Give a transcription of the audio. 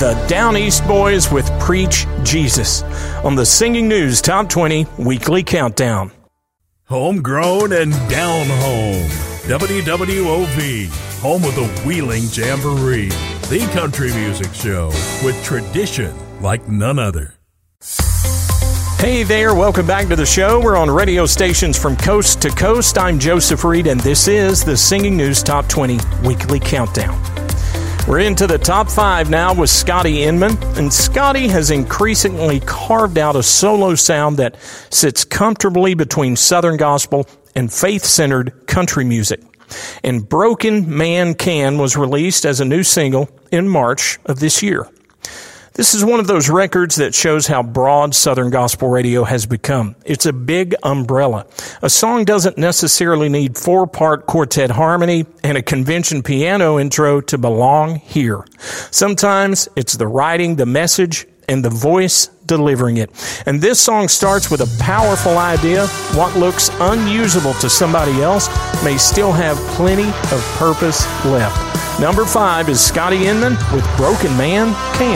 the Down East Boys with Preach Jesus on the Singing News Top 20 Weekly Countdown. Homegrown and down home. WWOV, home of the Wheeling Jamboree, the country music show with tradition like none other. Hey there, welcome back to the show. We're on radio stations from coast to coast. I'm Joseph Reed, and this is the Singing News Top 20 Weekly Countdown. We're into the top 5 now with Scotty Inman, and Scotty has increasingly carved out a solo sound that sits comfortably between Southern gospel and faith-centered country music. And Broken Man Can was released as a new single in March of this year. This is one of those records that shows how broad Southern gospel radio has become. It's a big umbrella. A song doesn't necessarily need 4-part quartet harmony and a convention piano intro to belong here. Sometimes it's the writing, the message, and the voice delivering it. And this song starts with a powerful idea. What looks unusable to somebody else may still have plenty of purpose left. Number 5 is Scotty Inman with Broken Man Can.